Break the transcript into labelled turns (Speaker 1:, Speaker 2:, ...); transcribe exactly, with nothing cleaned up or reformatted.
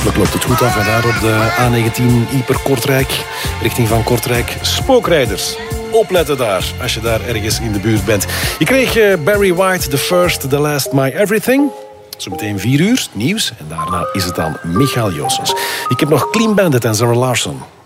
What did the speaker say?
Speaker 1: Hopelijk loopt het goed af en daar op de A negentien Ieper-Kortrijk, richting van Kortrijk. Spookrijders. Opletten daar, als je daar ergens in de buurt bent. Je kreeg uh, Barry White, The First, The Last, My Everything. Zometeen vier uur, nieuws. En daarna is het aan Michael Joossens. Ik heb nog Clean Bandit en Zara Larsson.